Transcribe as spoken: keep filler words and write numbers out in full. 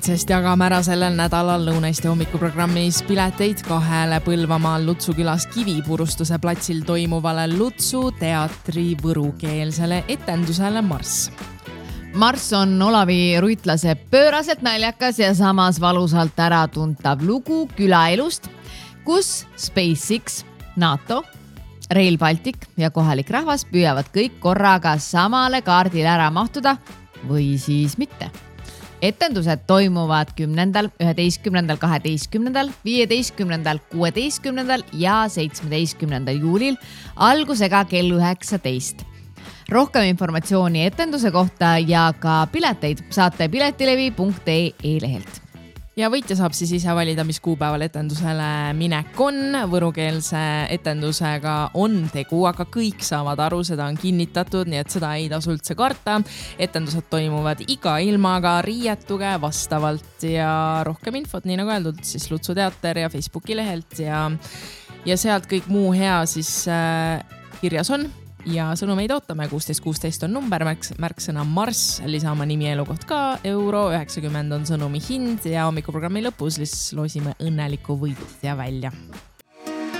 sest jagame ära sellel nädalal Lõuna-Eesti hommikuprogrammis pileteid kahele Põlvamaal Lutsu külas Kivipurustuse platsil toimuvale Lutsu teatri võrukeelsele etendusele Marss. Marss on Olavi Ruitlase pööraselt naljakas ja samas valusalt äratuntav lugu külaelust, kus SpaceX, NATO, Rail Baltic ja kohalik rahvas püüavad kõik korraga samale kaardile ära mahtuda või siis mitte. Etendused toimuvad kümnendal, üheteistkümnendal, kaheteistkümnendal, viieteistkümnendal, kuueteistkümnendal ja seitsmeteistkümnendal juulil algusega kell üheksateist. Rohkem informatsiooni etenduse kohta ja ka pileteid saate piletilevi punkt ee lehelt. Ja võitja saab siis ise valida, mis kuupäeval etendusele minek on. Võrukeelse etendusega on tegu, aga kõik saavad aru, seda on kinnitatud, nii et seda ei tasu üldse karta. Etendused toimuvad iga ilmaga, riietuge vastavalt ja rohkem infot, nii nagu öeldud, siis Lutsu teater ja Facebooki lehelt ja, ja sealt kõik muu hea siis äh, kirjas on. Ja sõnumeid ootame, kuusteist kuusteist on number, märks, märksõna Marss, lisama nimi elukoht ka, euro üheksakümmend on sõnumi hind ja hommikuprogrammi lõpus loosime õnneliku võitja välja.